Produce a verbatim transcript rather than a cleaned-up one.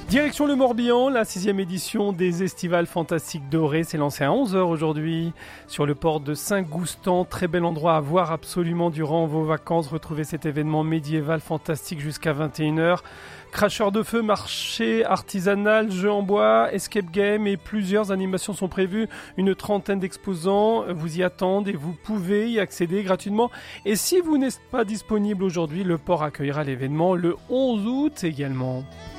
Direction le Morbihan, la sixième édition des Estivales Fantastiques Dorées s'est lancée à onze heures aujourd'hui sur le port de Saint-Goustan. Très bel endroit à voir absolument durant vos vacances. Retrouvez cet événement médiéval fantastique jusqu'à vingt et une heures. Cracheurs de feu, marché artisanal, jeux en bois, escape game et plusieurs animations sont prévues. Une trentaine d'exposants vous y attendent et vous pouvez y accéder gratuitement. Et si vous n'êtes pas disponible aujourd'hui, le port accueillera l'événement le onze août également.